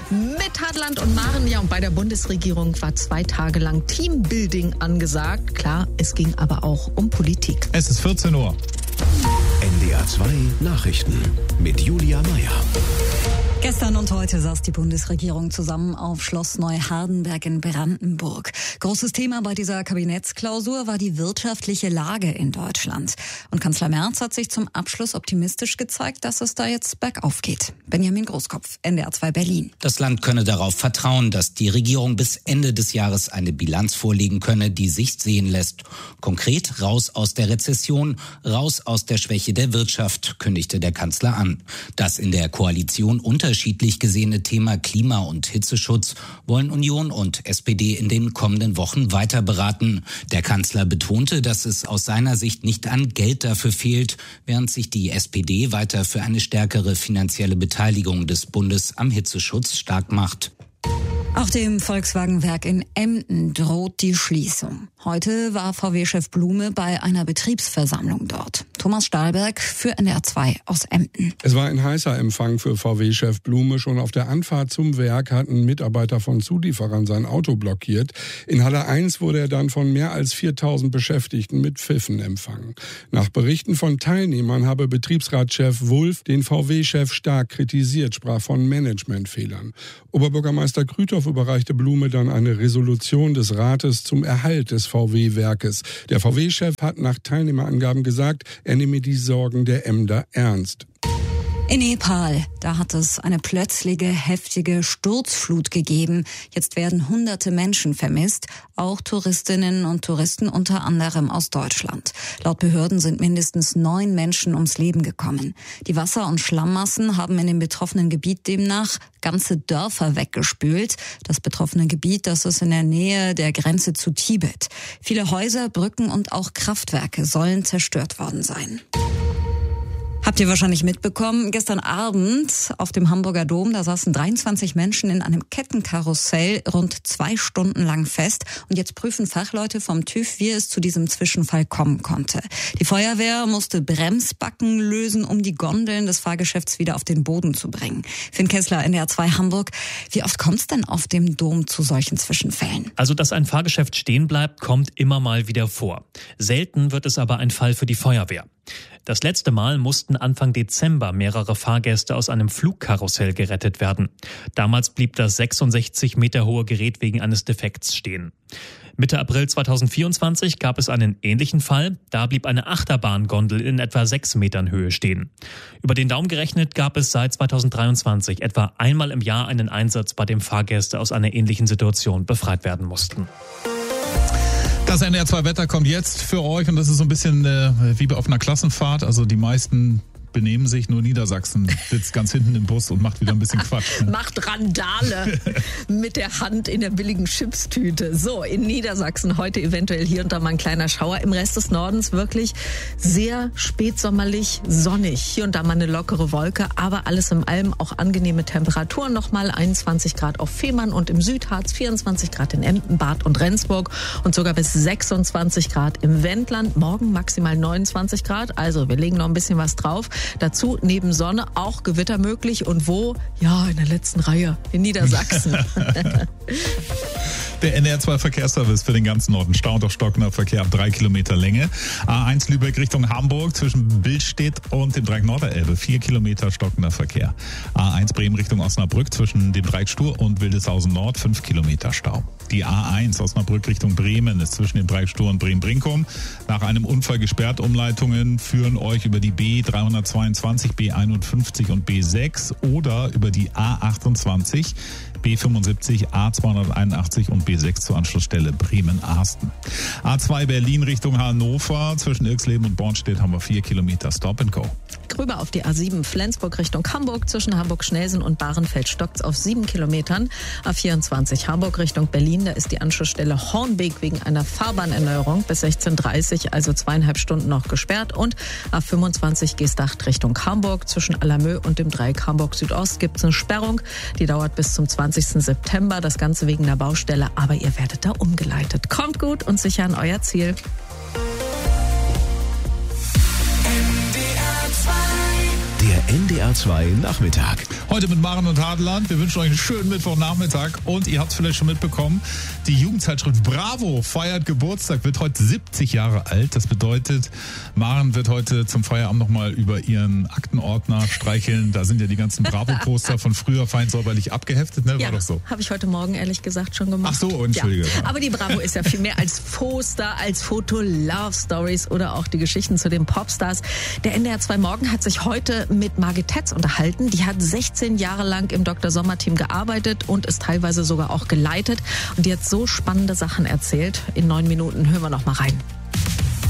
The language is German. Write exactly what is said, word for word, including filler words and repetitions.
mit Hartland und Maren. Ja, und bei der Bundesregierung war zwei Tage lang Teambuilding angesagt. Klar, es ging aber auch um Politik. Es ist vierzehn Uhr. N D R zwei Nachrichten mit Julia Meyer. Gestern und heute saß die Bundesregierung zusammen auf Schloss Neuhardenberg in Brandenburg. Großes Thema bei dieser Kabinettsklausur war die wirtschaftliche Lage in Deutschland. Und Kanzler Merz hat sich zum Abschluss optimistisch gezeigt, dass es da jetzt bergauf geht. Benjamin Großkopf, N D R zwei Berlin. Das Land könne darauf vertrauen, dass die Regierung bis Ende des Jahres eine Bilanz vorlegen könne, die sich sehen lässt. Konkret raus aus der Rezession, raus aus der Schwäche der Wirtschaft, kündigte der Kanzler an. Das in der Koalition unterschiedlich gesehene Thema Klima- und Hitzeschutz wollen Union und S P D in den kommenden Wochen weiter beraten. Der Kanzler betonte, dass es aus seiner Sicht nicht an Geld dafür fehlt, während sich die S P D weiter für eine stärkere finanzielle Beteiligung des Bundes am Hitzeschutz stark macht. Auch dem Volkswagenwerk in Emden droht die Schließung. Heute war V W-Chef Blume bei einer Betriebsversammlung dort. Thomas Stahlberg für N D R zwei aus Emden. Es war ein heißer Empfang für V W-Chef Blume. Schon auf der Anfahrt zum Werk hatten Mitarbeiter von Zulieferern sein Auto blockiert. In Halle eins wurde er dann von mehr als viertausend Beschäftigten mit Pfiffen empfangen. Nach Berichten von Teilnehmern habe Betriebsratschef Wulff den V W-Chef stark kritisiert, sprach von Managementfehlern. Oberbürgermeister Krüthoff überreichte Blume dann eine Resolution des Rates zum Erhalt des V W-Werkes. Der V W-Chef hat nach Teilnehmerangaben gesagt, er nehme die Sorgen der Emder ernst. In Nepal, da hat es eine plötzliche, heftige Sturzflut gegeben. Jetzt werden hunderte Menschen vermisst, auch Touristinnen und Touristen unter anderem aus Deutschland. Laut Behörden sind mindestens neun Menschen ums Leben gekommen. Die Wasser- und Schlammmassen haben in dem betroffenen Gebiet demnach ganze Dörfer weggespült. Das betroffene Gebiet, das ist in der Nähe der Grenze zu Tibet. Viele Häuser, Brücken und auch Kraftwerke sollen zerstört worden sein. Habt ihr wahrscheinlich mitbekommen, gestern Abend auf dem Hamburger Dom, da saßen dreiundzwanzig Menschen in einem Kettenkarussell rund zwei Stunden lang fest. Und jetzt prüfen Fachleute vom TÜV, wie es zu diesem Zwischenfall kommen konnte. Die Feuerwehr musste Bremsbacken lösen, um die Gondeln des Fahrgeschäfts wieder auf den Boden zu bringen. Finn Kessler, N D R zwei Hamburg. Wie oft kommt es denn auf dem Dom zu solchen Zwischenfällen? Also, dass ein Fahrgeschäft stehen bleibt, kommt immer mal wieder vor. Selten wird es aber ein Fall für die Feuerwehr. Das letzte Mal mussten Anfang Dezember mehrere Fahrgäste aus einem Flugkarussell gerettet werden. Damals blieb das sechsundsechzig Meter hohe Gerät wegen eines Defekts stehen. Mitte April zweitausendvierundzwanzig gab es einen ähnlichen Fall. Da blieb eine Achterbahngondel in etwa sechs Metern Höhe stehen. Über den Daumen gerechnet gab es seit zweitausenddreiundzwanzig etwa einmal im Jahr einen Einsatz, bei dem Fahrgäste aus einer ähnlichen Situation befreit werden mussten. Das N D R zwei Wetter kommt jetzt für euch und das ist so ein bisschen äh, wie auf einer Klassenfahrt. Also die meisten benehmen sich, nur Niedersachsen sitzt ganz hinten im Bus und macht wieder ein bisschen Quatsch. Ne? Macht Randale mit der Hand in der billigen Chipstüte. So, in Niedersachsen heute eventuell hier und da mal ein kleiner Schauer. Im Rest des Nordens wirklich sehr spätsommerlich sonnig. Hier und da mal eine lockere Wolke, aber alles in allem auch angenehme Temperaturen. Nochmal einundzwanzig Grad auf Fehmarn und im Südharz, vierundzwanzig Grad in Emden, Bad und Rendsburg und sogar bis sechsundzwanzig Grad im Wendland. Morgen maximal neunundzwanzig Grad, also wir legen noch ein bisschen was drauf. Dazu neben Sonne auch Gewitter möglich. Und wo? Ja, in der letzten Reihe, in Niedersachsen. Der N D R zwei Verkehrsservice für den ganzen Norden. Stau und auch stockender Verkehr ab drei Kilometer Länge. A eins Lübeck Richtung Hamburg zwischen Billstedt und dem Dreieck Norderelbe. Vier Kilometer stockender Verkehr. A eins Bremen Richtung Osnabrück zwischen dem Dreieck Stur und Wildeshausen Nord. Fünf Kilometer Stau. Die A eins Osnabrück Richtung Bremen ist zwischen dem Dreieck Stur und Bremen-Brinkum. Nach einem Unfall gesperrt. Umleitungen führen euch über die B dreihundertzweiundzwanzig, B einundfünfzig und B sechs oder über die A achtundzwanzig, B fünfundsiebzig, A zweihunderteinundachtzig und B sechs zur Anschlussstelle Bremen-Arsten. A zwei Berlin Richtung Hannover. Zwischen Irxleben und Bornstedt haben wir vier Kilometer Stop and Go. Rüber auf die A sieben Flensburg Richtung Hamburg. Zwischen Hamburg-Schnelsen und Bahrenfeld stockt's auf sieben Kilometern. A vierundzwanzig Hamburg Richtung Berlin. Da ist die Anschlussstelle Hornbeek wegen einer Fahrbahnerneuerung bis sechzehn Uhr dreißig, also zweieinhalb Stunden noch gesperrt. Und A fünfundzwanzig Geesthacht Richtung Hamburg. Zwischen Allermö und dem Dreieck Hamburg Südost gibt's eine Sperrung. Die dauert bis zum zwanzigsten September. Das Ganze wegen der Baustelle. Aber ihr werdet da umgeleitet. Kommt gut und sicher an euer Ziel. Der Der N D R zwei Nachmittag. Heute mit Maren und Hadeland. Wir wünschen euch einen schönen Mittwochnachmittag. Und ihr habt es vielleicht schon mitbekommen, die Jugendzeitschrift Bravo feiert Geburtstag, wird heute siebzig Jahre alt. Das bedeutet, Maren wird heute zum Feierabend nochmal über ihren Aktenordner streicheln. Da sind ja die ganzen Bravo-Poster von früher fein säuberlich abgeheftet, ne? War ja, doch so. Habe ich heute Morgen ehrlich gesagt schon gemacht. Ach so, entschuldige. Ja. Aber die Bravo ist ja viel mehr als Poster, als Foto-Love-Stories oder auch die Geschichten zu den Popstars. Der N D R zwei Morgen hat sich heute mit Margit Tetz unterhalten. Die hat sechzehn Jahre lang im Doktor Sommer-Team gearbeitet und ist teilweise sogar auch geleitet. Und die hat so spannende Sachen erzählt. In neun Minuten hören wir noch mal rein.